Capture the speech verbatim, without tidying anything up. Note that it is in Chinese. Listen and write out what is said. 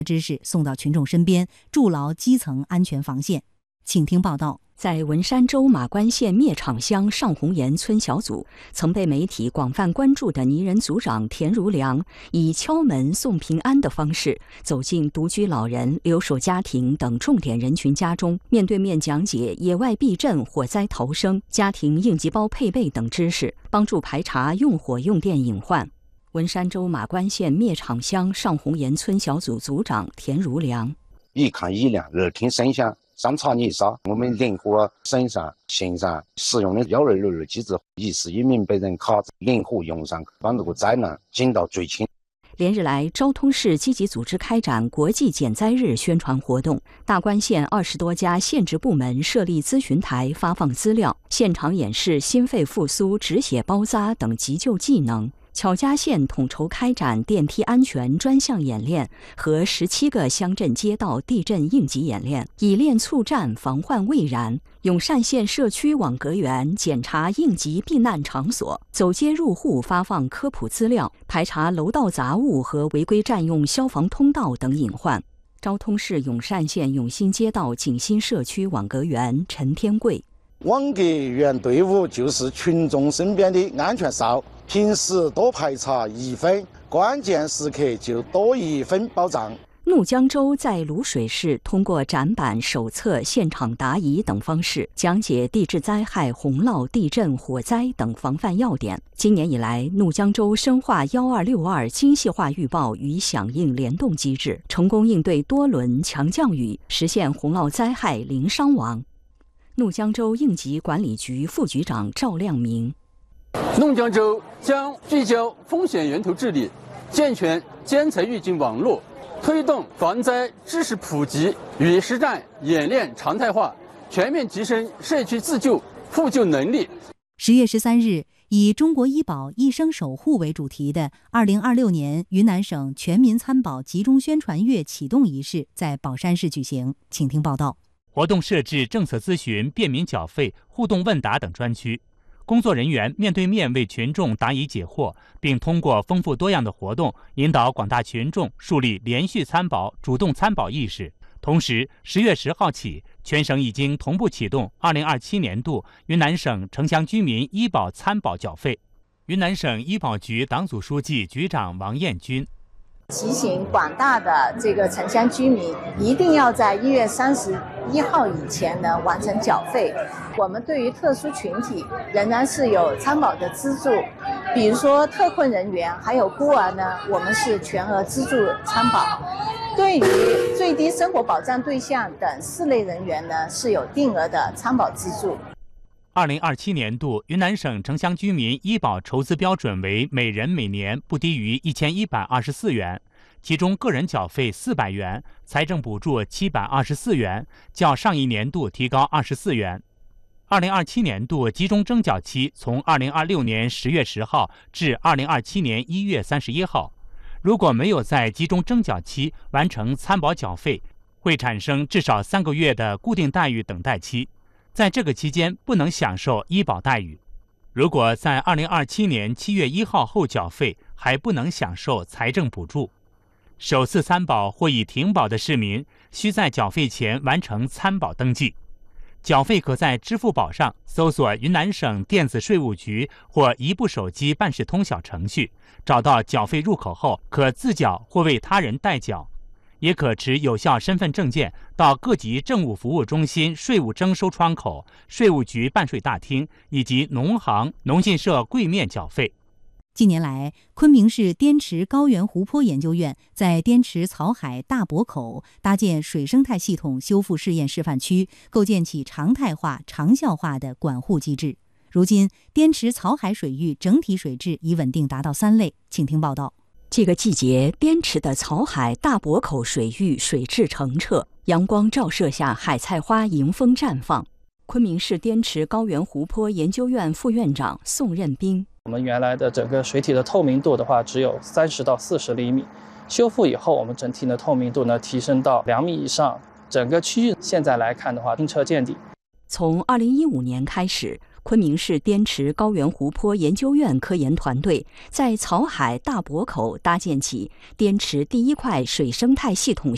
知识送到群众身边，筑牢基层安全防线。请听报道。 在文山州马关县灭场乡上红岩村小组，曾被媒体广泛关注的泥人组长田如良，以敲门送平安的方式，走进独居老人、留守家庭等重点人群家中，面对面讲解野外避震、火灾逃生、家庭应急包配备等知识，帮助排查用火用电隐患。文山州马关县灭场乡上红岩村小组组长田如良： 一看一亮，耳听声响，三查二查，我们灵活审上、线上使用的幺二六二机制，一时一名被人卡，灵活用上，把这个灾难减到最轻。 连日来，昭通市积极组织开展国际减灾日宣传活动，大关县二十多家县直部门设立咨询台，发放资料，现场演示心肺复苏、止血包扎等急救技能。巧家县统筹开展电梯安全专项演练和十七个乡镇街道地震应急演练，以练促战，防患未然。永善县社区网格员检查应急避难场所，走街入户发放科普资料，排查楼道杂物和违规占用消防通道等隐患。昭通市永善县永新街道景新社区网格员陈天贵： 网格员队伍就是群众身边的安全哨，平时多排查一分，关键时刻就多一分保障。 怒江州在卤水市通过展板、手册、现场答疑等方式，讲解地质灾害、洪涝、地震、火灾等防范要点。今年以来，怒江州深化幺二六二精细化预报与响应联动机制，成功应对多轮强降雨，实现洪涝灾害零伤亡。怒江州应急管理局副局长赵亮明： 怒江州将聚焦风险源头治理，健全监测预警网络，推动防灾知识普及与实战演练常态化，全面提升社区自救互救能力。 十月十三日，以中国医保一生守护为主题的二零二六年云南省全民参保集中宣传月启动仪式在保山市举行。请听报道。 活动设置政策咨询、便民缴费、互动问答等专区，工作人员面对面为群众答疑解惑，并通过丰富多样的活动引导广大群众树立连续参保、主动参保意识。同时，十月十号起，全省已经同步启动二零二七年度云南省城乡居民医保参保缴费。云南省医保局党组书记、局长王艳军提醒广大的这个城乡居民，一定要在一月三十一号以前呢完成缴费。我们对于特殊群体仍然是有参保的资助，比如说特困人员还有孤儿呢，我们是全额资助参保。对于最低生活保障对象等四类人员呢，是有定额的参保资助。 二零二七年度云南省城乡居民医保筹资标准为每人每年不低于一千一百二十四元，其中个人缴费四百元，财政补助七百二十四元，较上一年度提高二十四元。二零二七年度集中征缴期从二零二六年十月十号至二零二七年一月三十一号。如果没有在集中征缴期完成参保缴费，会产生至少三个月的固定待遇等待期，在这个期间不能享受医保待遇。如果在二零二七年七月一号后缴费，还不能享受财政补助。首次参保或已停保的市民，需在缴费前完成参保登记。缴费可在支付宝上搜索云南省电子税务局或移步手机办事通小程序，找到缴费入口后，可自缴或为他人代缴。也可持有效身份证件到各级政务服务中心税务征收窗口、税务局办税大厅以及农行、农信社柜面缴费。 近年来，昆明市滇池高原湖泊研究院在滇池草海大泊口搭建水生态系统修复试验示范区，构建起常态化、长效化的管护机制。如今，滇池草海水域整体水质已稳定达到三类。请听报道。 这个季节，滇池的草海大泊口水域水质澄澈，阳光照射下，海菜花迎风绽放。昆明市滇池高原湖泊研究院副院长宋任兵： 我们原来的整个水体的透明度的话，只有三十到四十厘米，修复以后，我们整体的透明度呢提升到两米以上。整个区域现在来看的话，清澈见底。 从二零一五年开始，昆明市滇池高原湖泊研究院科研团队在草海大泊口搭建起滇池第一块水生态系统